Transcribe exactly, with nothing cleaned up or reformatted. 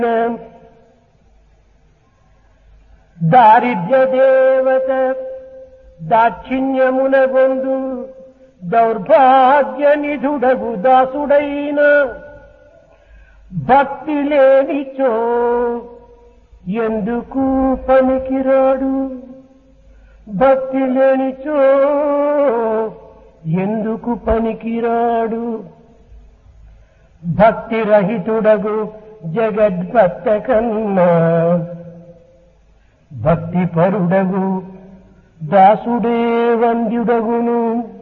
దారిద్ర్య దేవత దాక్షిణ్యమున గొందు దౌర్భాగ్య నిధుడగు దాసుడైన భక్తి లేనిచో ఎందుకు పనికిరాడు, భక్తి లేనిచో ఎందుకు పనికిరాడు. భక్తి రహితుడగు జగద్భక్త కన్నా భక్తి పరుడగు దాసుడే వంద్యుడగును.